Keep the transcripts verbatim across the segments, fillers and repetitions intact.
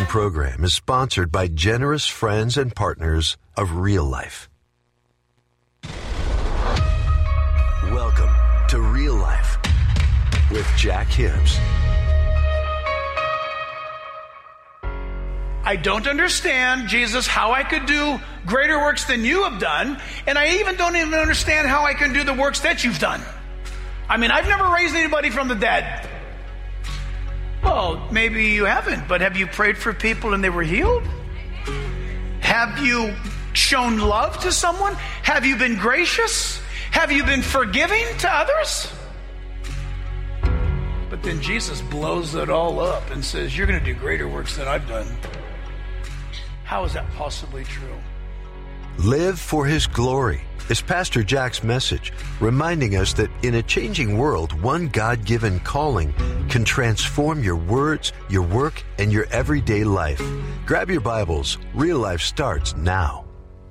following program is sponsored by generous friends and partners of Real Life. Welcome to Real Life with Jack Hibbs. I don't understand, Jesus, how I could do greater works than you have done, and I even don't even understand how I can do the works that you've done. I mean, I've never raised anybody from the dead. Well, maybe you haven't, but have you prayed for people and they were healed? Have you shown love to someone? Have you been gracious? Have you been forgiving to others? But then Jesus blows it all up and says, you're going to do greater works than I've done. How is that possibly true? Live for His glory is Pastor Jack's message, reminding us that in a changing world, one God-given calling can transform your words, your work, and your everyday life. Grab your Bibles. Real Life starts now.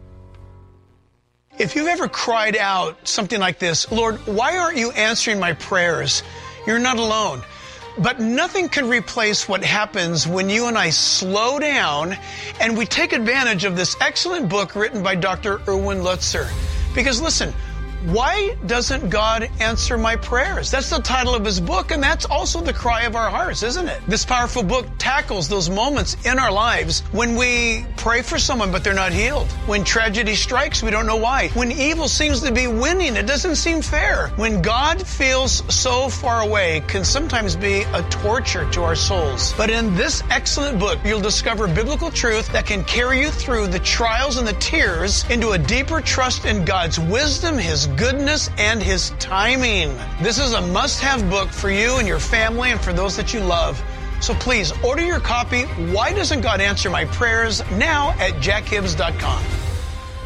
If you've ever cried out something like this, Lord, why aren't you answering my prayers? You're not alone. But nothing can replace what happens when you and I slow down and we take advantage of this excellent book written by Doctor Erwin Lutzer. Because listen, why doesn't God answer my prayers? That's the title of his book, and that's also the cry of our hearts, isn't it? This powerful book tackles those moments in our lives when we pray for someone but they're not healed. When tragedy strikes, we don't know why. When evil seems to be winning, it doesn't seem fair. When God feels so far away, can sometimes be a torture to our souls. But in this excellent book, you'll discover biblical truth that can carry you through the trials and the tears into a deeper trust in God's wisdom, His goodness, and His timing. This is a must-have book for you and your family and for those that you love. So please order your copy, Why Doesn't God Answer My Prayers, now at jack hibbs dot com.